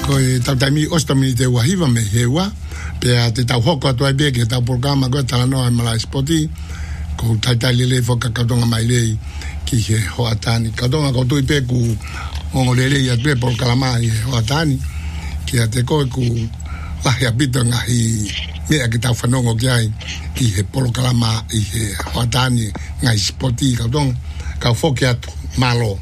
ko e tautami ostami te wahiva me hewa pe a te tau hoko atu ai beke tau programa ko tala noa mala spoti ko taitai lele foka katonga mai lei ki he hoatani katonga ko tui pe ku ongo lele i atu e por kalama i hoatani ki a te koe ku lahi apito ngahi mea ki tau whanongo ki ai i he polo kalama i he hoatani ngai spoti katonga kau foki atu malo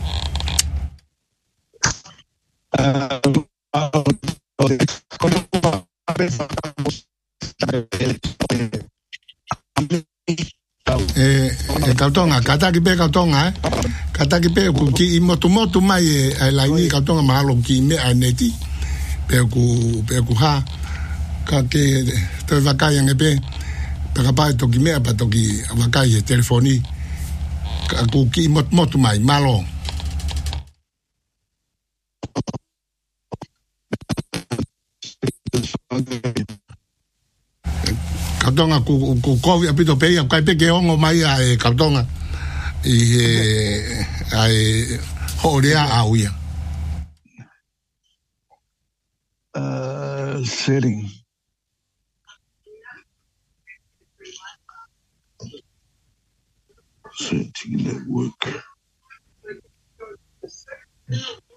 kautonga kata ki pe kautonga kata ki pe ku ki motu mai e la ni kautonga mahalo ki me aneti pe ku ha ka ke te vakai nge pe ka pa to ki me pa to ki vakai e telefoni ku ki motu mai malo kautonga ku kovi apito pe ia kai pe ke ongo mai ai kautonga i ai horea auia setting network